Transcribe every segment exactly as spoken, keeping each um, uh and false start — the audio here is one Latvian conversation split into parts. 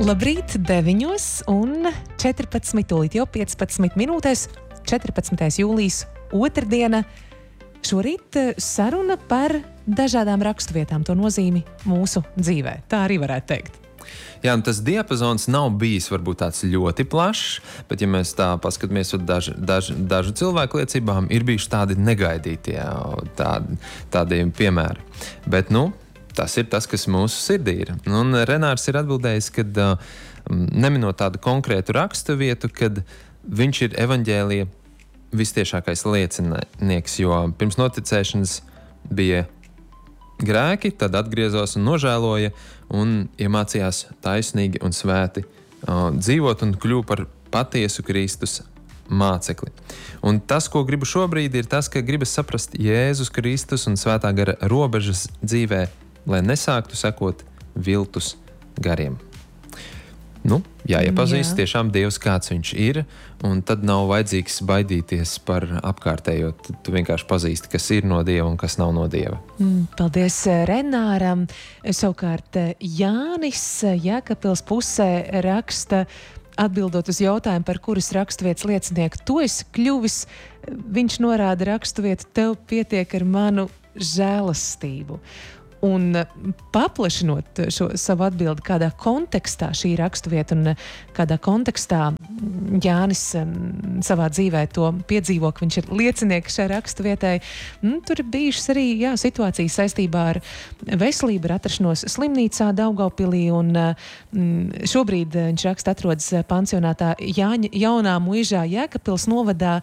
Labrīt, deviņos un četrpadsmit, tūlīt jau piecpadsmit minūtēs, četrpadsmitais jūlijas, otrdiena. Šorīt saruna par dažādām raksturvietām, to nozīmi mūsu dzīvē. Tā arī varētu teikt. Jā, un tas diapazons nav bijis varbūt tāds ļoti plašs, bet ja mēs tā paskatāmies uz daž, daž, dažu cilvēku liecībām, ir bijuši tādi negaidītie tādi, tādi piemēri. Bet, nu, tas ir tas, kas mūsu sirdī ir. Un Renārs ir atbildējis, kad uh, neminot tādu konkrētu rakstu vietu, kad viņš ir evaņģēlija vistiešākais liecinieks, jo pirms noticēšanas bija grēki, tad atgriezos un nožēloja un iemācījās taisnīgi un svēti uh, dzīvot un kļuva par patiesu Kristus mācekli. Un tas, ko gribu šobrīd, ir tas, ka gribas saprast Jēzus Kristus un svētā gara robežas dzīvē, lai nesāktu sekot viltus gariem. Nu, jāiepazīst Jā. tiešām Dievs, kāds viņš ir, un tad nav vajadzīgs baidīties par apkārtējo. Tu vienkārši pazīsti, kas ir no Dieva un kas nav no Dieva. Mm, paldies Renāram. Savukārt Jānis Jēkabpils pusē raksta, atbildot uz jautājumu, par kuras raksturvietas liecinieku tu esi kļuvis, viņš norāda raksturvietu, tev pietiek ar manu žēlastību. Un paplašinot šo savu atbildi, kādā kontekstā šī raksturvieta un kādā kontekstā Jānis savā dzīvē to piedzīvo, ka viņš ir liecinieks šai raksturvietai, tur ir bijušas arī jā, situācijas saistībā ar veselību, ar atrašanos slimnīcā Daugavpilī, un šobrīd viņš raksta atrodas pansionātā Jāņa, Jaunā Muižā Jēkabpils novadā,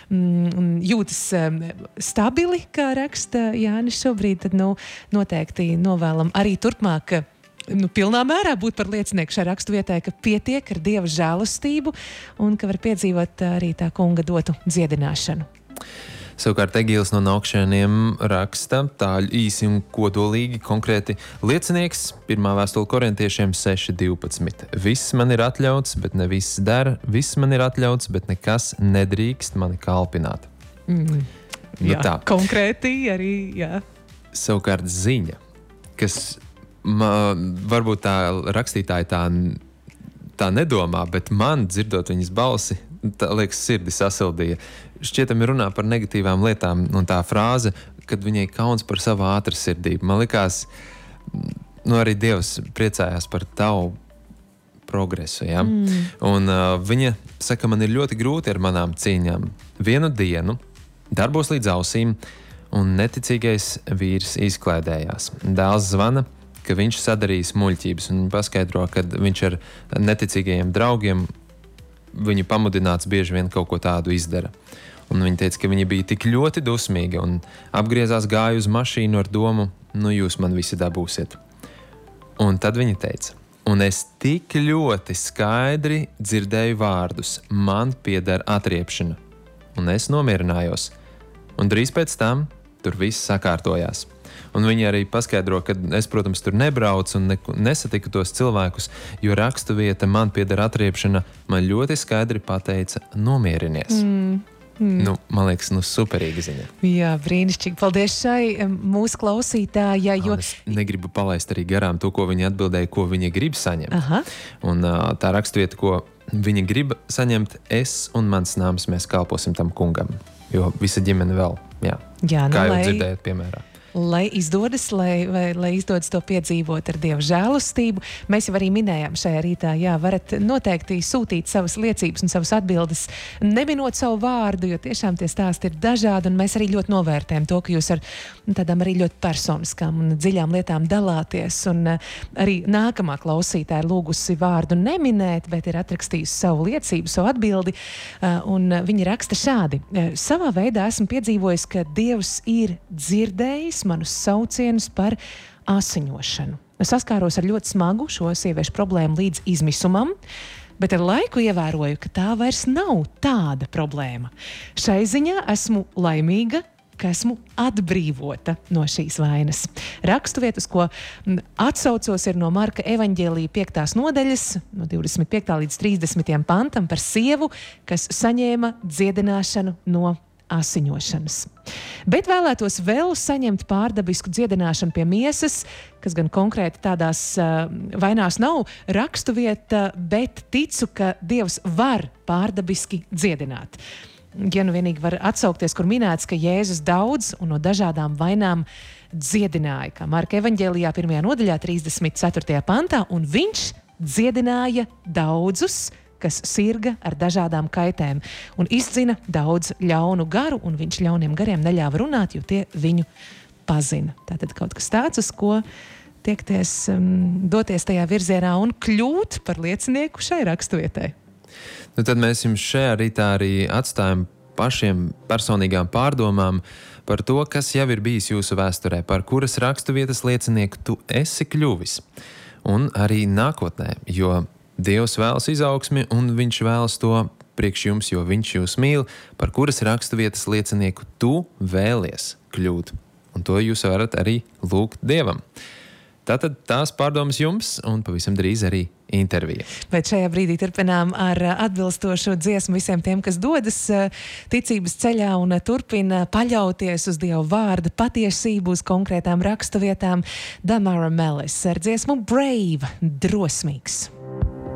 jūtas stabili, kā raksta Jānis šobrīd, tad nu noteikti novēlam arī turpmāk nu, pilnā mērā būt par liecinieku šai raksturvietai, ka pietiek ar Dieva žēlastību un ka var piedzīvot arī tā kunga dotu dziedināšanu. Savukārt Egīls no Naukšēniem raksta tā īsi un kodolīgi konkrēti liecinieks, pirmā vēstule korintiešiem seši divpadsmit. Viss man ir atļauts, bet ne viss der, viss man ir atļauts, bet nekas nedrīkst mani kalpināt. Mm. Nu, Jā, tā. Konkrēti arī, jā. Savukārt ziņa, kas man, varbūt tā rakstītāja tā, tā nedomā, bet man, dzirdot viņas balsi, tā liekas, sirdi sasildīja. Šķietami runā par negatīvām lietām, un tā frāze, kad viņai kauns par savu ātrsirdību. Man likās, nu arī Dievs priecājās par tavu progresu, ja? Mm. Un uh, viņa saka, man ir ļoti grūti ar manām cīņām. Vienu dienu darbos līdz ausīm, un neticīgais vīrs izklaidējās. Dēls zvana, ka viņš sadarījis muļķības, un viņa paskaidro, ka viņš ar neticīgajiem draugiem viņu pamudināts bieži vien kaut ko tādu izdara. Un viņa teica, ka viņa bija tik ļoti dusmīga un apgriezās gāja uz mašīnu ar domu, nu jūs man visi dabūsiet. Un tad viņa teica, un es tik ļoti skaidri dzirdēju vārdus, man pieder atriepšana, un es nomierinājos. Un drīz pēc tam tur viss sakārtojās. Un viņi arī paskaidro, ka es, protams, tur nebraucu un ne, nesatiku tos cilvēkus, jo raksturvieta man pieder atriepšana, man ļoti skaidri pateica nomierinies. Mm. Mm. Nu, man liekas, nu superīga ziņa. Jā, brīnišķīgi. Paldies šai mūsu klausītājai. Jo... Es negribu palaist arī garām to, ko viņa atbildēja, ko viņa grib saņemt. Aha. Un tā raksturvieta, ko viņa grib saņemt, es un mans nams, mēs kalposim tam kungam. Jo visa ģimene vēl, jā, jā nu, kā jau lai, dzirdējat piemērā. Lai izdodas, lai, vai, lai izdodas to piedzīvot ar Dieva žēlastību. Mēs jau arī minējām šajā rītā, jā, varat noteikti sūtīt savas liecības un savas atbildes, neminot savu vārdu, jo tiešām tie stāsti ir dažādi, un mēs arī ļoti novērtējam to, ka jūs ar tādām arī ļoti personiskām un dziļām lietām dalāties, un arī nākamā klausītāja lūgusi vārdu neminēt, bet ir atrakstījusi savu liecību, savu atbildi, un viņa raksta šādi. Savā veidā esmu piedzīvojis, ka Dievs ir dzirdējis manus saucienus par asiņošanu. Es saskāros ar ļoti smagu šo sieviešu problēmu līdz izmisumam, bet ar laiku ievēroju, ka tā vairs nav tāda problēma. Šai ziņā esmu laimīga, ka esmu atbrīvota no šīs vainas. Raksturvietas, ko atsaucos, ir no Marka evaņģēlija piektās nodaļas, no divdesmit piektā līdz trīsdesmitajam pantam par sievu, kas saņēma dziedināšanu no asiņošanas. Bet vēlētos vēl saņemt pārdabisku dziedināšanu pie miesas, kas gan konkrēti tādās uh, vainās nav rakstuvieta, bet ticu, ka Dievs var pārdabiski dziedināt. Ja nu vienīgi var atsaukties, kur minēts, ka Jēzus daudz un no dažādām vainām dziedināja, kā Marka evaņģēlijā pirmajā nodaļā trīsdesmit ceturtajā pantā, un viņš dziedināja daudzus, kas sirga ar dažādām kaitēm un izdzina daudz ļaunu garu, un viņš ļauniem gariem neļāva runāt, jo tie viņu pazina. Tātad kaut kas tāds, uz ko tiekties, um, doties tajā virzienā un kļūt par liecinieku šai raksturvietai. Nu, tad mēs jums šajā rītā arī atstājam pašiem personīgām pārdomām par to, kas jau ir bijis jūsu vēsturē, par kuras raksturvietas liecinieku tu esi kļuvis. Un arī nākotnē, jo Dievs vēlas izaugsmi, un viņš vēlas to priekš jums, jo viņš jūs mīl, par kuras raksturvietas liecinieku tu vēlies kļūt. Un to jūs varat arī lūgt Dievam. Tātad tās pārdomas jums, un pavisam drīz arī intervija. Bet šajā brīdī turpinām ar atbilstošu dziesmu visiem tiem, kas dodas ticības ceļā un turpina paļauties uz Dievu vārdu patiesību, uz konkrētām raksturvietām. Damara Melis ar dziesmu Brave, drosmīgs.